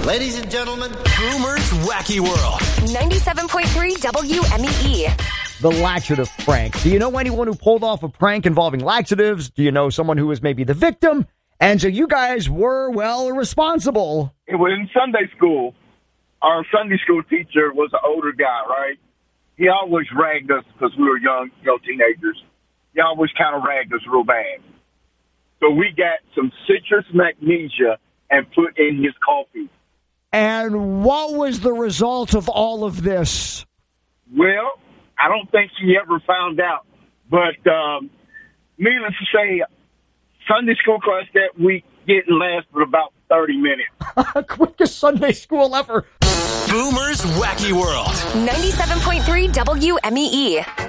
Ladies and gentlemen, Boomer's Wacky World. 97.3 WMEE. The laxative prank. Do you know anyone who pulled off a prank involving laxatives? Do you know someone who was maybe the victim? And so you guys were, well, responsible. It was in Sunday school. Our Sunday school teacher was an older guy, right? He always ragged us because we were young, teenagers. He always kind of ragged us real bad. So we got some citrus magnesia and put in his coffee. And what was the result of all of this? Well, I don't think he ever found out. But needless to say, Sunday school class that week didn't last but about 30 minutes. Quickest Sunday school ever. Boomer's Wacky World. 97.3 WMEE.